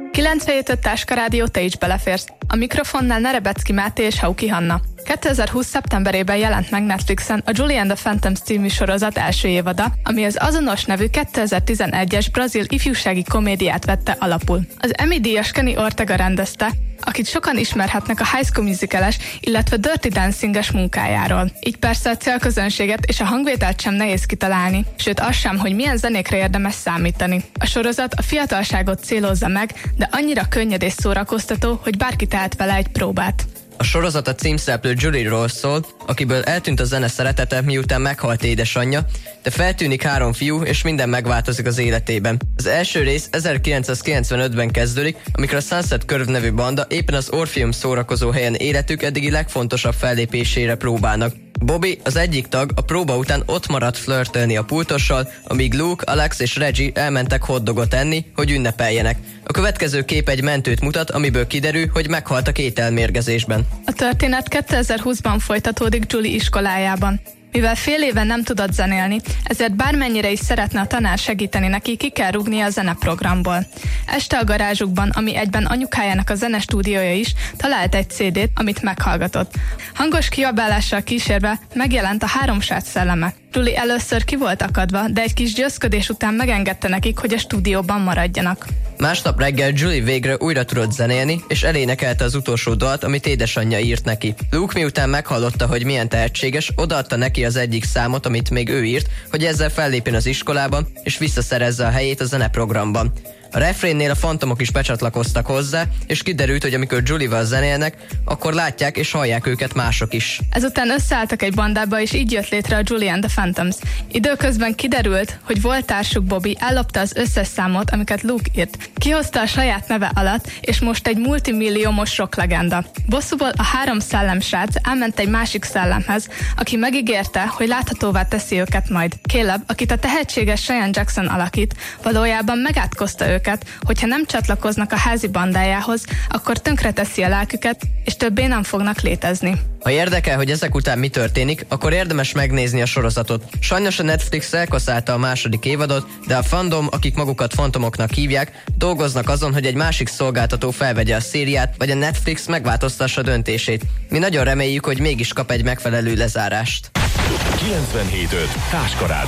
97.5 Táska Rádió, te is beleférsz. A mikrofonnál Nerebecki Máté és Hauki Hanna. 2020. szeptemberében jelent meg Netflixen a Julie and the Phantoms című sorozat első évada, ami az azonos nevű 2011-es brazil ifjúsági komédiát vette alapul. Az Emmy-díjas Kenny Ortega rendezte, akit sokan ismerhetnek a High School Musical-es, illetve Dirty Dancing-es munkájáról. Így persze a célközönséget és a hangvételt sem nehéz kitalálni, sőt az sem, hogy milyen zenékre érdemes számítani. A sorozat a fiatalságot célozza meg, de annyira könnyed és szórakoztató, hogy bárki tehet vele egy próbát. A sorozat a címszereplő Julie-ról szól, akiből eltűnt a zene szeretete, miután meghalt édesanyja, de feltűnik 3 fiú, és minden megváltozik az életében. Az első rész 1995-ben kezdődik, amikor a Sunset Curve nevű banda éppen az Orpheum szórakozó helyen életük eddigi legfontosabb fellépésére próbálnak. Bobby, az egyik tag, a próba után ott maradt flörtölni a pultossal, amíg Luke, Alex és Reggie elmentek hotdogot enni, hogy ünnepeljenek. A következő kép egy mentőt mutat, amiből kiderül, hogy meghaltak ételmérgezésben. A történet 2020-ban folytatódik Julie iskolájában. Mivel fél éve nem tudott zenélni, ezért bármennyire is szeretne a tanár segíteni neki, ki kell rúgnia a zeneprogramból. Este a garázsukban, ami egyben anyukájának a zenestúdiója is, talált egy CD-t, amit meghallgatott. Hangos kiabálással kísérve megjelent a 3 srác szelleme. Julie először ki volt akadva, de egy kis győzködés után megengedte nekik, hogy a stúdióban maradjanak. Másnap reggel Julie végre újra tudott zenélni, és elénekelte az utolsó dalt, amit édesanyja írt neki. Luke miután meghallotta, hogy milyen tehetséges, odaadta neki az egyik számot, amit még ő írt, hogy ezzel fellépjen az iskolában, és visszaszerezze a helyét a zeneprogramban. A refrénnél a fantomok is becsatlakoztak hozzá, és kiderült, hogy amikor Julie-val zenélnek, akkor látják és hallják őket mások is. Ezután összeálltak egy bandába, és így jött létre a Julie and the Phantoms. Időközben kiderült, hogy volt társuk Bobby ellopta az összes számot, amiket Luke írt. Kihozta a saját neve alatt, és most egy multimilliómos rocklegenda. Bosszúból a 3 szellemsrác elment egy másik szellemhez, aki megígérte, hogy láthatóvá teszi őket majd. Caleb, akit a tehetséges Cheyenne Jackson alakít, valójában megátkozta őket, hogyha nem csatlakoznak a házi bandájához, akkor tönkreteszi a lelküket, és többé nem fognak létezni. Ha érdekel, hogy ezek után mi történik, akkor érdemes megnézni a sorozatot. Sajnos a Netflix elkaszálta a második évadot, de a fandom, akik magukat fantomoknak hívják, dolgoznak azon, hogy egy másik szolgáltató felvegye a szériát, vagy a Netflix megváltoztassa döntését. Mi nagyon reméljük, hogy mégis kap egy megfelelő lezárást. 97.5 Táska Rádió.